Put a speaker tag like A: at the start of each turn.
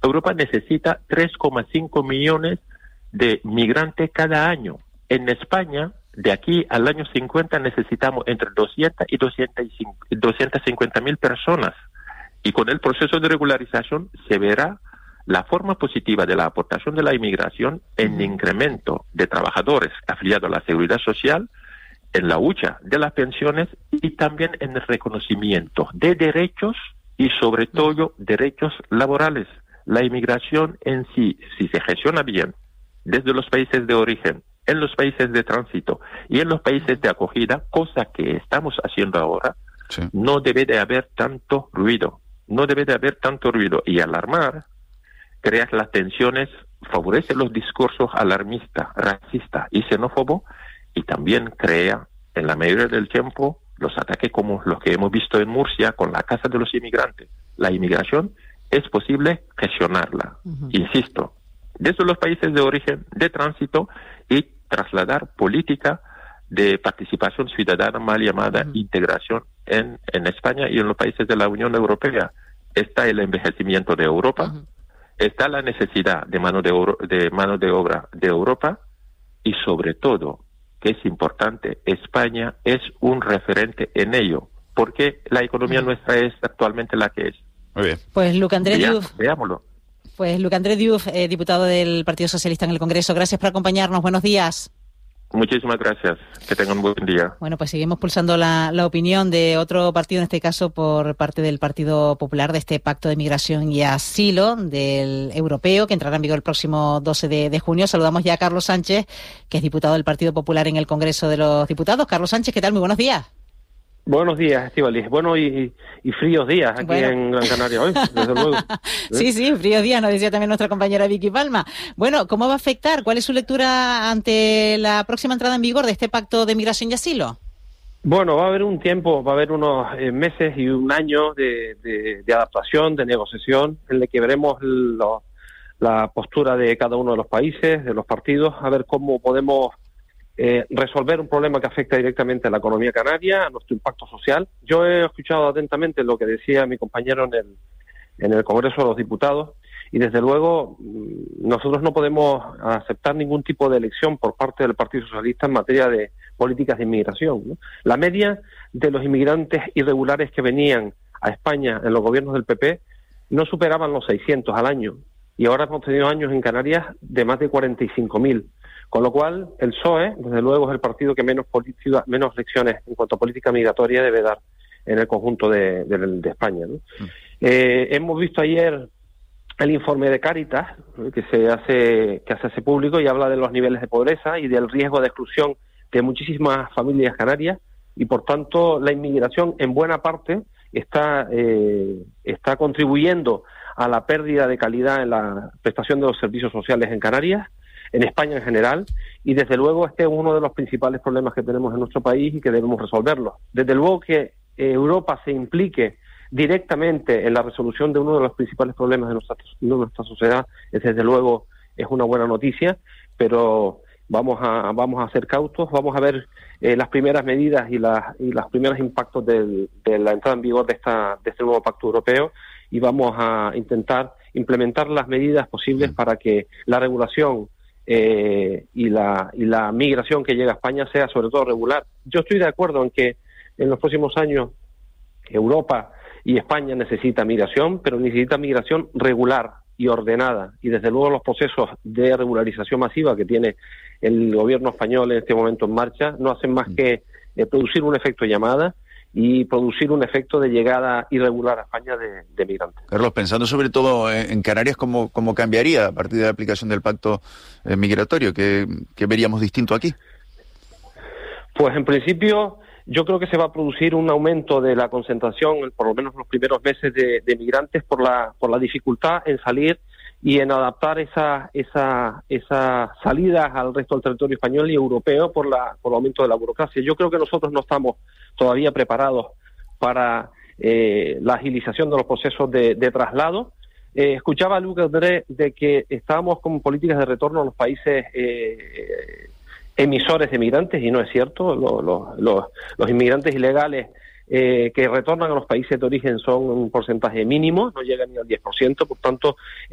A: Europa necesita 3,5 millones de migrantes cada año. En España, de aquí al año 50, necesitamos entre 200 y 250 mil personas. Y con el proceso de regularización se verá la forma positiva de la aportación de la inmigración en el incremento de trabajadores afiliados a la seguridad social, en la hucha de las pensiones y también en el reconocimiento de derechos y sobre todo derechos laborales. La inmigración en sí, si se gestiona bien desde los países de origen, en los países de tránsito y en los países de acogida, cosa que estamos haciendo ahora, no debe de haber tanto ruido. No debe de haber tanto ruido y alarmar, crear las tensiones, favorece los discursos alarmistas, racistas y xenófobos y también crea, en la mayoría del tiempo, los ataques como los que hemos visto en Murcia con la Casa de los Inmigrantes. La inmigración es posible gestionarla, insisto, desde los países de origen, de tránsito y trasladar política de participación ciudadana mal llamada integración en España y en los países de la Unión Europea. Está el envejecimiento de Europa, está la necesidad de mano de obra de Europa y sobre todo, que es importante, España es un referente en ello, porque la economía nuestra es actualmente la que es.
B: Muy bien.
C: Pues Luc André Diouf.
A: Veámoslo.
C: Pues Luc André Diouf, diputado del Partido Socialista en el Congreso, gracias por acompañarnos. Buenos días.
A: Muchísimas gracias. Que tengan un buen día.
C: Bueno, pues seguimos pulsando la opinión de otro partido, en este caso por parte del Partido Popular, de este Pacto de Migración y Asilo del europeo, que entrará en vigor el próximo 12 de junio. Saludamos ya a Carlos Sánchez, que es diputado del Partido Popular en el Congreso de los Diputados. Carlos Sánchez, ¿qué tal? Muy buenos días.
D: Buenos días, Estíbaliz. Bueno, y fríos días aquí en Gran Canaria hoy, desde luego.
C: Sí, fríos días, nos decía también nuestra compañera Vicky Palma. Bueno, ¿cómo va a afectar? ¿Cuál es su lectura ante la próxima entrada en vigor de este Pacto de Migración y Asilo?
D: Bueno, va a haber un tiempo, va a haber unos meses y un año de adaptación, de negociación, en el que veremos la postura de cada uno de los países, de los partidos, a ver cómo podemos resolver un problema que afecta directamente a la economía canaria, a nuestro impacto social. Yo he escuchado atentamente lo que decía mi compañero en el Congreso de los Diputados y desde luego nosotros no podemos aceptar ningún tipo de elección por parte del Partido Socialista en materia de políticas de inmigración, ¿no? La media de los inmigrantes irregulares que venían a España en los gobiernos del PP no superaban los 600 al año y ahora hemos tenido años en Canarias de más de 45.000. Con lo cual, el PSOE, desde luego, es el partido que menos lecciones en cuanto a política migratoria debe dar en el conjunto de España, ¿no? Hemos visto ayer el informe de Cáritas, que se hace público y habla de los niveles de pobreza y del riesgo de exclusión de muchísimas familias canarias y, por tanto, la inmigración en buena parte está contribuyendo a la pérdida de calidad en la prestación de los servicios sociales en Canarias, en España en general, y desde luego este es uno de los principales problemas que tenemos en nuestro país y que debemos resolverlo. Desde luego que Europa se implique directamente en la resolución de uno de los principales problemas de nuestra sociedad, desde luego es una buena noticia, pero vamos a ser cautos, vamos a ver las primeras medidas y los primeros impactos de la entrada en vigor de este nuevo pacto europeo y vamos a intentar implementar las medidas posibles para que la regulación y la migración que llega a España sea sobre todo regular. Yo estoy de acuerdo en que en los próximos años Europa y España necesita migración, pero necesita migración regular y ordenada, y desde luego los procesos de regularización masiva que tiene el gobierno español en este momento en marcha no hacen más que producir un efecto llamada y producir un efecto de llegada irregular a España de migrantes.
B: Carlos, pensando sobre todo en Canarias, ¿cómo cambiaría a partir de la aplicación del pacto migratorio? ¿Qué veríamos distinto aquí?
D: Pues en principio yo creo que se va a producir un aumento de la concentración, por lo menos los primeros meses de migrantes, por la dificultad en salir y en adaptar esas salidas al resto del territorio español y europeo por el aumento de la burocracia. Yo creo que nosotros no estamos todavía preparados para la agilización de los procesos de traslado. Escuchaba a Luc André de que estábamos con políticas de retorno a los países emisores de migrantes, y no es cierto. Los inmigrantes ilegales que retornan a los países de origen son un porcentaje mínimo, no llegan ni al 10%, por tanto